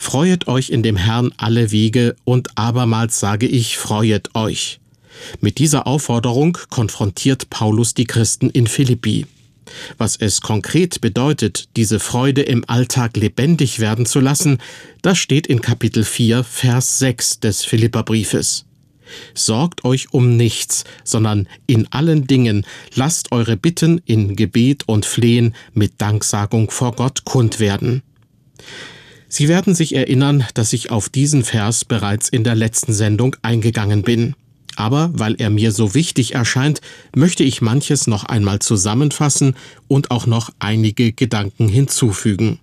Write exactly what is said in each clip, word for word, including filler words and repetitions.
Freuet euch in dem Herrn alle Wege, und abermals sage ich, freuet euch. Mit dieser Aufforderung konfrontiert Paulus die Christen in Philippi. Was es konkret bedeutet, diese Freude im Alltag lebendig werden zu lassen, das steht in Kapitel vier, Vers sechs des Philipperbriefes. Sorgt euch um nichts, sondern in allen Dingen lasst eure Bitten in Gebet und Flehen mit Danksagung vor Gott kund werden. Sie werden sich erinnern, dass ich auf diesen Vers bereits in der letzten Sendung eingegangen bin. Aber weil er mir so wichtig erscheint, möchte ich manches noch einmal zusammenfassen und auch noch einige Gedanken hinzufügen.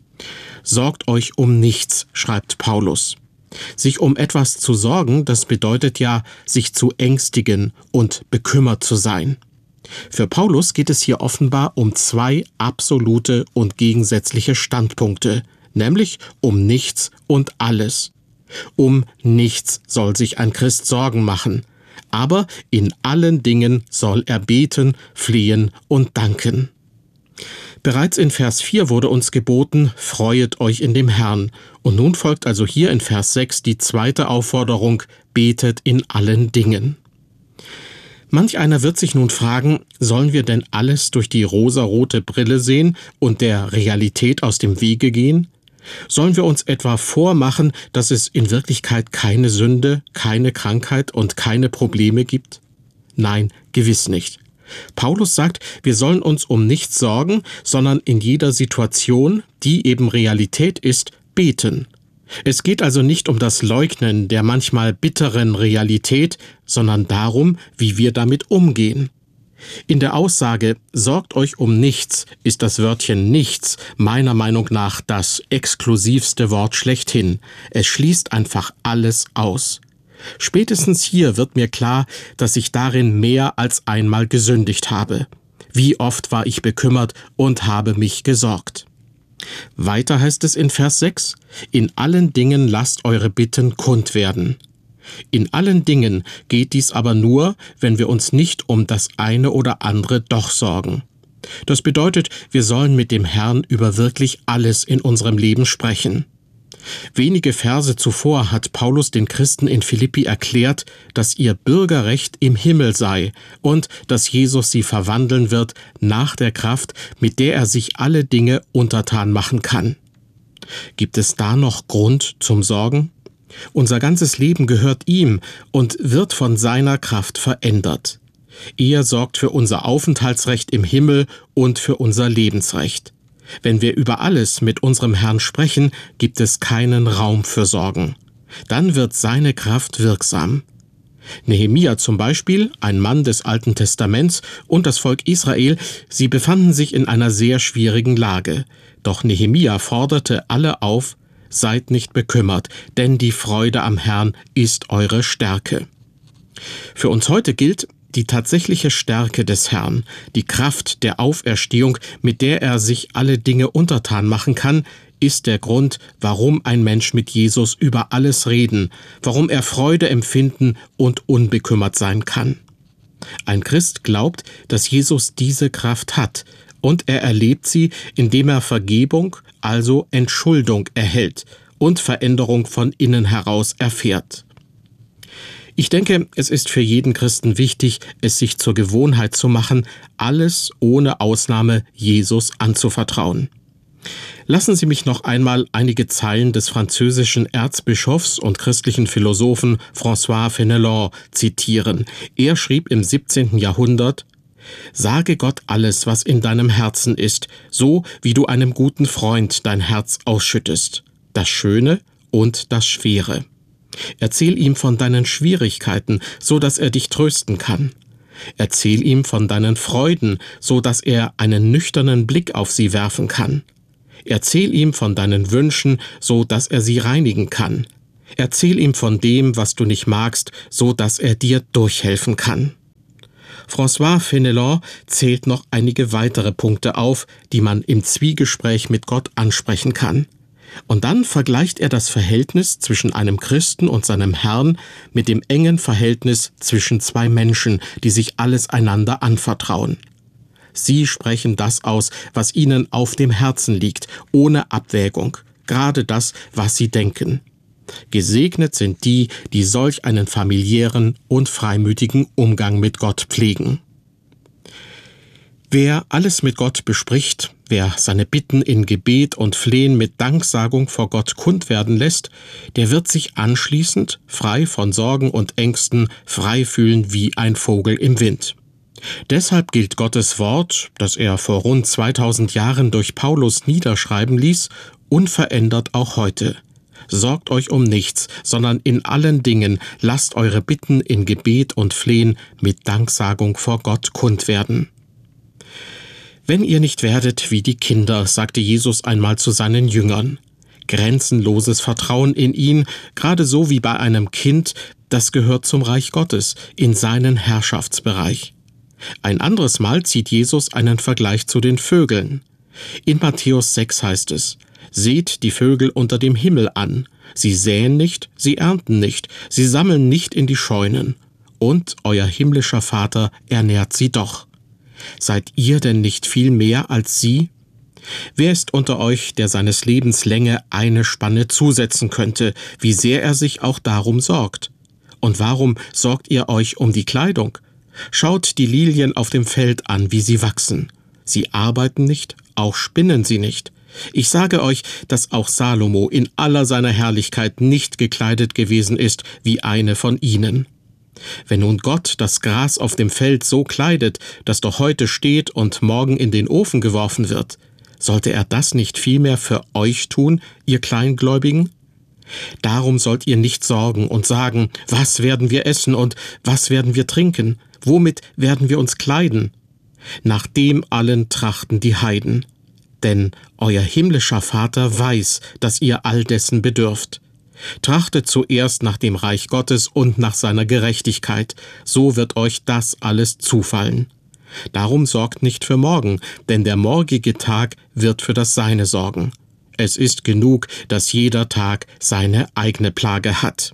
Sorgt euch um nichts, schreibt Paulus. Sich um etwas zu sorgen, das bedeutet ja, sich zu ängstigen und bekümmert zu sein. Für Paulus geht es hier offenbar um zwei absolute und gegensätzliche Standpunkte, nämlich um nichts und alles. Um nichts soll sich ein Christ Sorgen machen, aber in allen Dingen soll er beten, flehen und danken. Bereits in Vers vier wurde uns geboten, freuet euch in dem Herrn. Und nun folgt also hier in Vers sechs die zweite Aufforderung, betet in allen Dingen. Manch einer wird sich nun fragen, sollen wir denn alles durch die rosarote Brille sehen und der Realität aus dem Wege gehen? Sollen wir uns etwa vormachen, dass es in Wirklichkeit keine Sünde, keine Krankheit und keine Probleme gibt? Nein, gewiss nicht. Paulus sagt, wir sollen uns um nichts sorgen, sondern in jeder Situation, die eben Realität ist, beten. Es geht also nicht um das Leugnen der manchmal bitteren Realität, sondern darum, wie wir damit umgehen. In der Aussage, sorgt euch um nichts, ist das Wörtchen nichts meiner Meinung nach das exklusivste Wort schlechthin. Es schließt einfach alles aus. Spätestens hier wird mir klar, dass ich darin mehr als einmal gesündigt habe. Wie oft war ich bekümmert und habe mich gesorgt. Weiter heißt es in Vers sechs, in allen Dingen lasst eure Bitten kund werden. In allen Dingen geht dies aber nur, wenn wir uns nicht um das eine oder andere doch sorgen. Das bedeutet, wir sollen mit dem Herrn über wirklich alles in unserem Leben sprechen. Wenige Verse zuvor hat Paulus den Christen in Philippi erklärt, dass ihr Bürgerrecht im Himmel sei und dass Jesus sie verwandeln wird nach der Kraft, mit der er sich alle Dinge untertan machen kann. Gibt es da noch Grund zum Sorgen? Unser ganzes Leben gehört ihm und wird von seiner Kraft verändert. Er sorgt für unser Aufenthaltsrecht im Himmel und für unser Lebensrecht. Wenn wir über alles mit unserem Herrn sprechen, gibt es keinen Raum für Sorgen. Dann wird seine Kraft wirksam. Nehemia zum Beispiel, ein Mann des Alten Testaments, und das Volk Israel, sie befanden sich in einer sehr schwierigen Lage. Doch Nehemia forderte alle auf, seid nicht bekümmert, denn die Freude am Herrn ist eure Stärke. Für uns heute gilt, die tatsächliche Stärke des Herrn, die Kraft der Auferstehung, mit der er sich alle Dinge untertan machen kann, ist der Grund, warum ein Mensch mit Jesus über alles reden, warum er Freude empfinden und unbekümmert sein kann. Ein Christ glaubt, dass Jesus diese Kraft hat, und er erlebt sie, indem er Vergebung, also Entschuldung, erhält und Veränderung von innen heraus erfährt. Ich denke, es ist für jeden Christen wichtig, es sich zur Gewohnheit zu machen, alles ohne Ausnahme Jesus anzuvertrauen. Lassen Sie mich noch einmal einige Zeilen des französischen Erzbischofs und christlichen Philosophen François Fenelon zitieren. Er schrieb im siebzehnten Jahrhundert: Sage Gott alles, was in deinem Herzen ist, so wie du einem guten Freund dein Herz ausschüttest, das Schöne und das Schwere. Erzähl ihm von deinen Schwierigkeiten, so dass er dich trösten kann. Erzähl ihm von deinen Freuden, so dass er einen nüchternen Blick auf sie werfen kann. Erzähl ihm von deinen Wünschen, so dass er sie reinigen kann. Erzähl ihm von dem, was du nicht magst, so dass er dir durchhelfen kann. François Fenelon zählt noch einige weitere Punkte auf, die man im Zwiegespräch mit Gott ansprechen kann. Und dann vergleicht er das Verhältnis zwischen einem Christen und seinem Herrn mit dem engen Verhältnis zwischen zwei Menschen, die sich alles einander anvertrauen. Sie sprechen das aus, was ihnen auf dem Herzen liegt, ohne Abwägung. gerade das, was sie denken. Gesegnet sind die, die solch einen familiären und freimütigen Umgang mit Gott pflegen. Wer alles mit Gott bespricht, wer seine Bitten in Gebet und Flehen mit Danksagung vor Gott kund werden lässt, der wird sich anschließend, frei von Sorgen und Ängsten, frei fühlen wie ein Vogel im Wind. Deshalb gilt Gottes Wort, das er vor rund zweitausend Jahren durch Paulus niederschreiben ließ, unverändert auch heute. Sorgt euch um nichts, sondern in allen Dingen lasst eure Bitten in Gebet und Flehen mit Danksagung vor Gott kund werden. Wenn ihr nicht werdet wie die Kinder, sagte Jesus einmal zu seinen Jüngern. Grenzenloses Vertrauen in ihn, gerade so wie bei einem Kind, das gehört zum Reich Gottes, in seinen Herrschaftsbereich. Ein anderes Mal zieht Jesus einen Vergleich zu den Vögeln. In Matthäus sechs heißt es: Seht die Vögel unter dem Himmel an. Sie säen nicht, sie ernten nicht, sie sammeln nicht in die Scheunen. Und euer himmlischer Vater ernährt sie doch. Seid ihr denn nicht viel mehr als sie? Wer ist unter euch, der seines Lebens Länge eine Spanne zusetzen könnte, wie sehr er sich auch darum sorgt? Und warum sorgt ihr euch um die Kleidung? Schaut die Lilien auf dem Feld an, wie sie wachsen. Sie arbeiten nicht, auch spinnen sie nicht. Ich sage euch, dass auch Salomo in aller seiner Herrlichkeit nicht gekleidet gewesen ist wie eine von ihnen. Wenn nun Gott das Gras auf dem Feld so kleidet, das doch heute steht und morgen in den Ofen geworfen wird, sollte er das nicht vielmehr für euch tun, ihr Kleingläubigen? Darum sollt ihr nicht sorgen und sagen, was werden wir essen und was werden wir trinken, womit werden wir uns kleiden? Nach dem allen trachten die Heiden. Denn euer himmlischer Vater weiß, dass ihr all dessen bedürft. Trachtet zuerst nach dem Reich Gottes und nach seiner Gerechtigkeit, so wird euch das alles zufallen. Darum sorgt nicht für morgen, denn der morgige Tag wird für das Seine sorgen. Es ist genug, dass jeder Tag seine eigene Plage hat.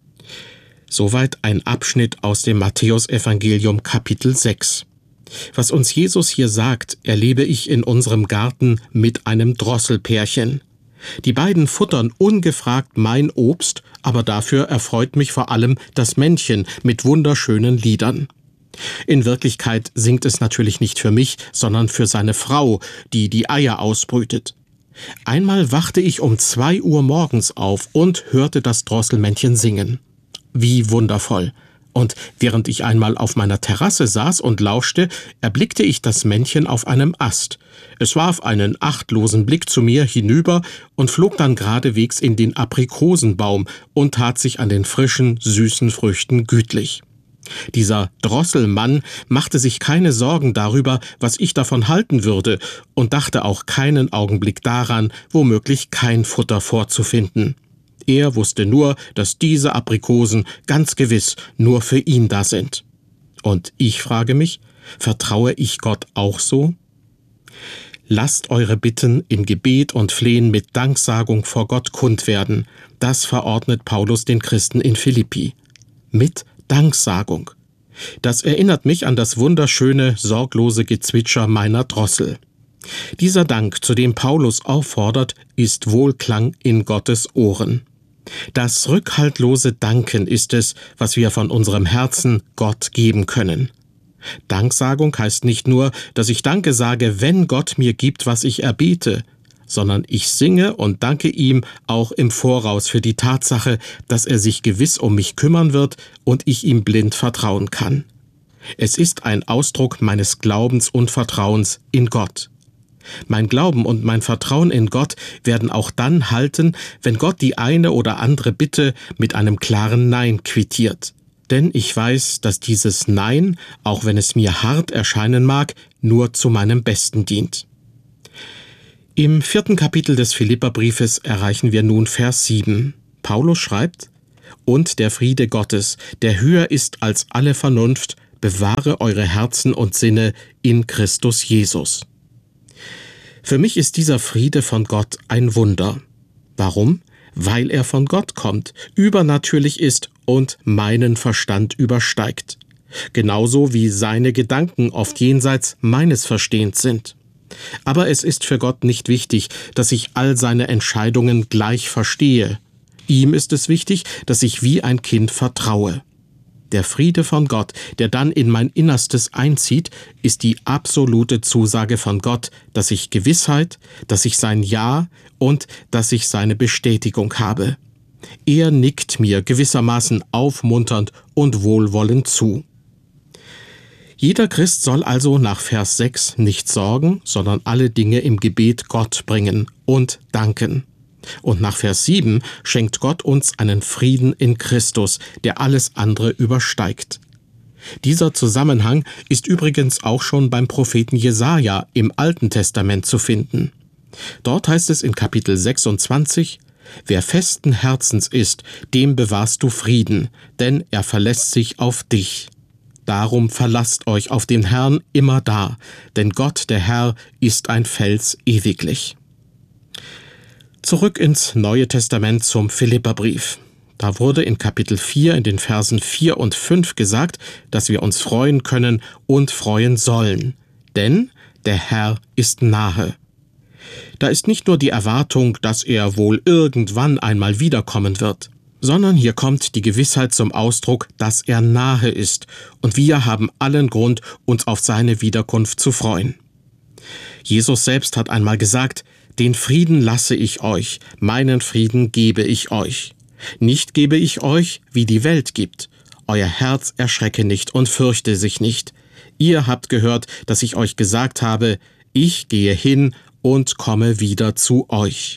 Soweit ein Abschnitt aus dem Matthäusevangelium Kapitel sechs. Was uns Jesus hier sagt, erlebe ich in unserem Garten mit einem Drosselpärchen. Die beiden futtern ungefragt mein Obst, aber dafür erfreut mich vor allem das Männchen mit wunderschönen Liedern. In Wirklichkeit singt es natürlich nicht für mich, sondern für seine Frau, die die Eier ausbrütet. Einmal wachte ich um zwei Uhr morgens auf und hörte das Drosselmännchen singen. Wie wundervoll! Und während ich einmal auf meiner Terrasse saß und lauschte, erblickte ich das Männchen auf einem Ast. Es warf einen achtlosen Blick zu mir hinüber und flog dann geradewegs in den Aprikosenbaum und tat sich an den frischen, süßen Früchten gütlich. Dieser Drosselmann machte sich keine Sorgen darüber, was ich davon halten würde, und dachte auch keinen Augenblick daran, womöglich kein Futter vorzufinden. Er wusste nur, dass diese Aprikosen ganz gewiss nur für ihn da sind. Und ich frage mich, vertraue ich Gott auch so? Lasst eure Bitten in Gebet und Flehen mit Danksagung vor Gott kund werden. Das verordnet Paulus den Christen in Philippi. Mit Danksagung. Das erinnert mich an das wunderschöne, sorglose Gezwitscher meiner Drossel. Dieser Dank, zu dem Paulus auffordert, ist Wohlklang in Gottes Ohren. Das rückhaltlose Danken ist es, was wir von unserem Herzen Gott geben können. Danksagung heißt nicht nur, dass ich Danke sage, wenn Gott mir gibt, was ich erbete, sondern ich singe und danke ihm auch im Voraus für die Tatsache, dass er sich gewiss um mich kümmern wird und ich ihm blind vertrauen kann. Es ist ein Ausdruck meines Glaubens und Vertrauens in Gott. Mein Glauben und mein Vertrauen in Gott werden auch dann halten, wenn Gott die eine oder andere Bitte mit einem klaren Nein quittiert. Denn ich weiß, dass dieses Nein, auch wenn es mir hart erscheinen mag, nur zu meinem Besten dient. Im vierten Kapitel des Philipperbriefes erreichen wir nun Vers sieben. Paulus schreibt: Und der Friede Gottes, der höher ist als alle Vernunft, bewahre eure Herzen und Sinne in Christus Jesus. Für mich ist dieser Friede von Gott ein Wunder. Warum? Weil er von Gott kommt, übernatürlich ist und meinen Verstand übersteigt. Genauso wie seine Gedanken oft jenseits meines Verstehens sind. Aber es ist für Gott nicht wichtig, dass ich all seine Entscheidungen gleich verstehe. Ihm ist es wichtig, dass ich wie ein Kind vertraue. Der Friede von Gott, der dann in mein Innerstes einzieht, ist die absolute Zusage von Gott, dass ich Gewissheit, dass ich sein Ja und dass ich seine Bestätigung habe. Er nickt mir gewissermaßen aufmunternd und wohlwollend zu. Jeder Christ soll also nach Vers sechs nicht sorgen, sondern alle Dinge im Gebet Gott bringen und danken. Und nach Vers sieben schenkt Gott uns einen Frieden in Christus, der alles andere übersteigt. Dieser Zusammenhang ist übrigens auch schon beim Propheten Jesaja im Alten Testament zu finden. Dort heißt es in Kapitel sechsundzwanzig: Wer festen Herzens ist, dem bewahrst du Frieden, denn er verlässt sich auf dich. Darum verlasst euch auf den Herrn immerdar, denn Gott, der Herr, ist ein Fels ewiglich. Zurück ins Neue Testament zum Philipperbrief. Da wurde in Kapitel vier in den Versen vier und fünf gesagt, dass wir uns freuen können und freuen sollen, denn der Herr ist nahe. Da ist nicht nur die Erwartung, dass er wohl irgendwann einmal wiederkommen wird, sondern hier kommt die Gewissheit zum Ausdruck, dass er nahe ist, und wir haben allen Grund, uns auf seine Wiederkunft zu freuen. Jesus selbst hat einmal gesagt: Den Frieden lasse ich euch, meinen Frieden gebe ich euch. Nicht gebe ich euch, wie die Welt gibt. Euer Herz erschrecke nicht und fürchte sich nicht. Ihr habt gehört, dass ich euch gesagt habe: Ich gehe hin und komme wieder zu euch.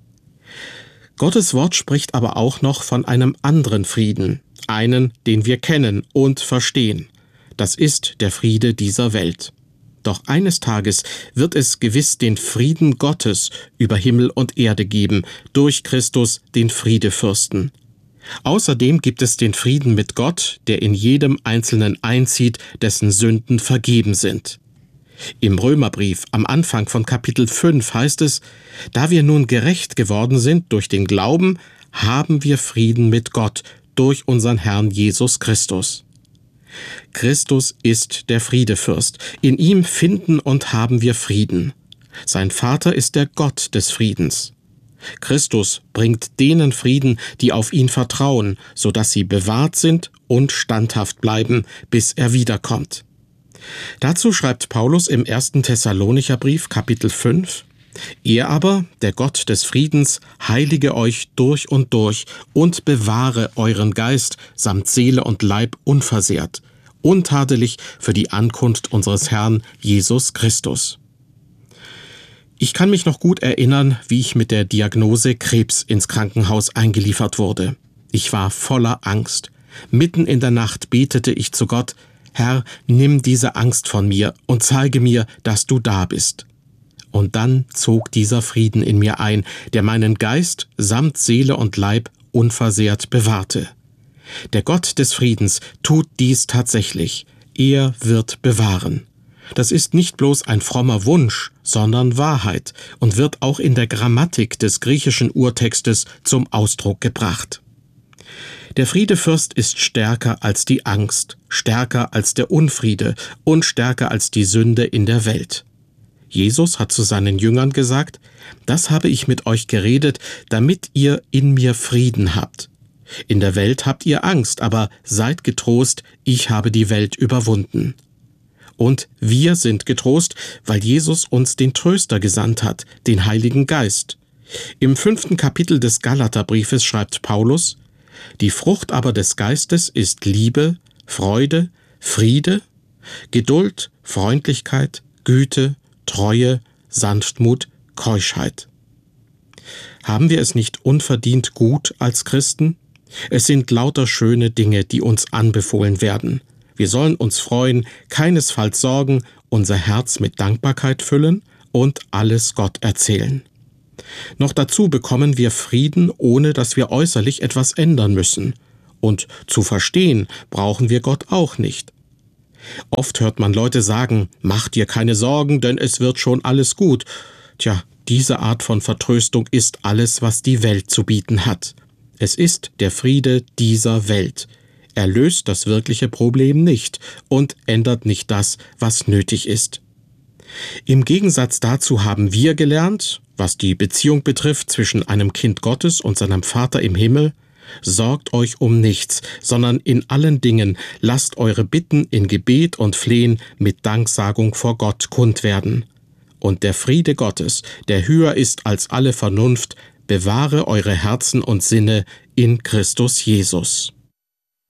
Gottes Wort spricht aber auch noch von einem anderen Frieden, einen, den wir kennen und verstehen. Das ist der Friede dieser Welt. Doch eines Tages wird es gewiss den Frieden Gottes über Himmel und Erde geben, durch Christus, den Friedefürsten. Außerdem gibt es den Frieden mit Gott, der in jedem Einzelnen einzieht, dessen Sünden vergeben sind. Im Römerbrief am Anfang von Kapitel fünf heißt es: Da wir nun gerecht geworden sind durch den Glauben, haben wir Frieden mit Gott durch unseren Herrn Jesus Christus. Christus ist der Friedefürst. In ihm finden und haben wir Frieden. Sein Vater ist der Gott des Friedens. Christus bringt denen Frieden, die auf ihn vertrauen, so dass sie bewahrt sind und standhaft bleiben, bis er wiederkommt. Dazu schreibt Paulus im ersten Thessalonicher Brief, Kapitel fünf: Er aber, der Gott des Friedens, heilige euch durch und durch und bewahre euren Geist samt Seele und Leib unversehrt, untadelig für die Ankunft unseres Herrn Jesus Christus. Ich kann mich noch gut erinnern, wie ich mit der Diagnose Krebs ins Krankenhaus eingeliefert wurde. Ich war voller Angst. Mitten in der Nacht betete ich zu Gott: Herr, nimm diese Angst von mir und zeige mir, dass du da bist. Und dann zog dieser Frieden in mir ein, der meinen Geist samt Seele und Leib unversehrt bewahrte. Der Gott des Friedens tut dies tatsächlich. Er wird bewahren. Das ist nicht bloß ein frommer Wunsch, sondern Wahrheit und wird auch in der Grammatik des griechischen Urtextes zum Ausdruck gebracht. Der Friedefürst ist stärker als die Angst, stärker als der Unfriede und stärker als die Sünde in der Welt. Jesus hat zu seinen Jüngern gesagt: Das habe ich mit euch geredet, damit ihr in mir Frieden habt. In der Welt habt ihr Angst, aber seid getrost, ich habe die Welt überwunden. Und wir sind getrost, weil Jesus uns den Tröster gesandt hat, den Heiligen Geist. Im fünften Kapitel des Galaterbriefes schreibt Paulus: Die Frucht aber des Geistes ist Liebe, Freude, Friede, Geduld, Freundlichkeit, Güte, Treue, Sanftmut, Keuschheit. Haben wir es nicht unverdient gut als Christen? Es sind lauter schöne Dinge, die uns anbefohlen werden. Wir sollen uns freuen, keinesfalls sorgen, unser Herz mit Dankbarkeit füllen und alles Gott erzählen. Noch dazu bekommen wir Frieden, ohne dass wir äußerlich etwas ändern müssen. Und zu verstehen brauchen wir Gott auch nicht. Oft hört man Leute sagen: Mach dir keine Sorgen, denn es wird schon alles gut. Tja, diese Art von Vertröstung ist alles, was die Welt zu bieten hat. Es ist der Friede dieser Welt. Er löst das wirkliche Problem nicht und ändert nicht das, was nötig ist. Im Gegensatz dazu haben wir gelernt, was die Beziehung betrifft zwischen einem Kind Gottes und seinem Vater im Himmel: Sorgt euch um nichts, sondern in allen Dingen lasst eure Bitten in Gebet und Flehen mit Danksagung vor Gott kund werden. Und der Friede Gottes, der höher ist als alle Vernunft, bewahre eure Herzen und Sinne in Christus Jesus.